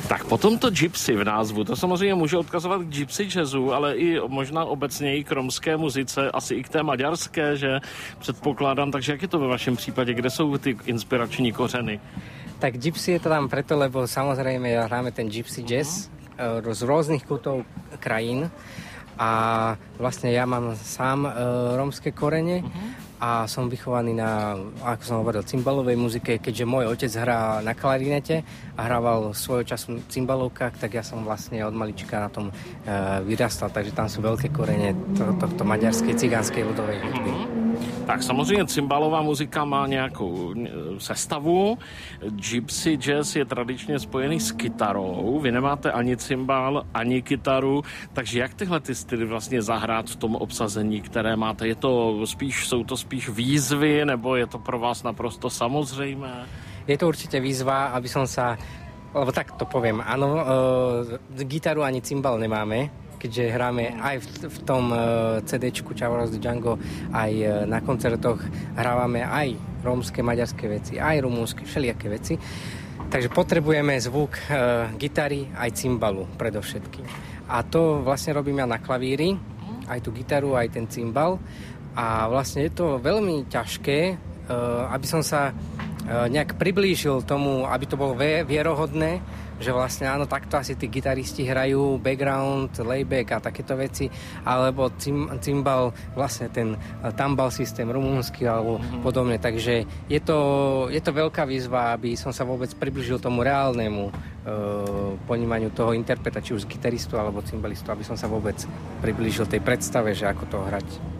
Tak potom to gypsy v názvu, to samozřejmě může odkazovat k gypsy jazzu, ale i možná obecněji k romské muzice, asi i k té maďarské, že předpokládám. Takže jak je to ve vašem případě, kde jsou ty inspirační kořeny? Tak gypsy je to tam preto, lebo samozrejme hráme ten gypsy jazz z rôznych kútov krajín a vlastne ja mám sám rómske korene a som vychovaný na, ako som hovoril, cymbalovej muzike, keďže môj otec hrá na klarinete a hrával svojho času v cymbalovkách, tak ja som vlastne od malička na tom vyrastal, takže tam sú veľké korene tohto maďarskej, cigánskej ľudovej hudby. Tak samozřejmě cymbalová muzika má nějakou sestavu. Gypsy jazz je tradičně spojený s kytarou. Vy nemáte ani cymbal, ani kytaru. Takže jak tyhle ty styly vlastně zahrát v tom obsazení, které máte? Jsou to spíš výzvy, nebo je to pro vás naprosto samozřejmé? Je to určite výzva, aby som sa... Lebo tak to poviem, áno, gitaru ani cymbal nemáme, keďže hráme aj v tom CD-čku Chavos de Django, aj na koncertoch hrávame aj rómske, maďarské veci, aj rumúnske, všelijaké veci. Takže potrebujeme zvuk gitary aj cymbalu predovšetkým. A to vlastne robím ja na klavíri, aj tú gitaru, aj ten cymbal. A vlastne je to veľmi ťažké, aby som sa nejak priblížil tomu, aby to bolo vierohodné, že vlastne áno, takto asi tí gitaristi hrajú background, layback a takéto veci, alebo cymbal, vlastne ten tambal systém rumúnsky alebo podobne. Takže je to veľká výzva, aby som sa vôbec priblížil tomu reálnemu ponímaniu toho interpreta, či už gitaristu alebo cymbalistu, aby som sa vôbec priblížil tej predstave, že ako to hrať.